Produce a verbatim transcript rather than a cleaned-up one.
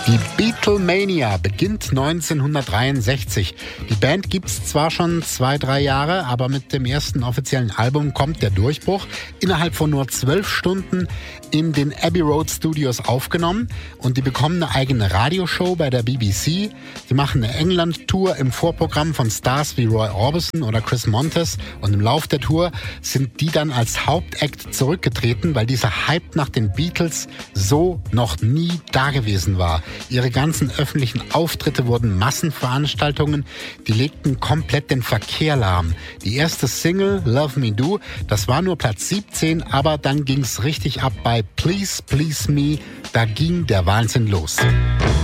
Die Beatlemania beginnt neunzehnhundertdreiundsechzig. Die Band gibt's zwar schon zwei, drei Jahre, aber mit dem ersten offiziellen Album kommt der Durchbruch. Innerhalb von nur zwölf Stunden in den Abbey Road Studios aufgenommen und die bekommen eine eigene Radioshow bei der B B C. Sie machen eine England-Tour im Vorprogramm von Stars wie Roy Orbison oder Chris Montes und im Lauf der Tour sind die dann als Hauptakt zurückgetreten, weil dieser Hype nach den Beatles so noch nie dagewesen war. Ihre ganzen öffentlichen Auftritte wurden Massenveranstaltungen, die legten komplett den Verkehr lahm. Die erste Single, Love Me Do, das war nur Platz siebzehn, aber dann ging's richtig ab bei Please Please Me, da ging der Wahnsinn los.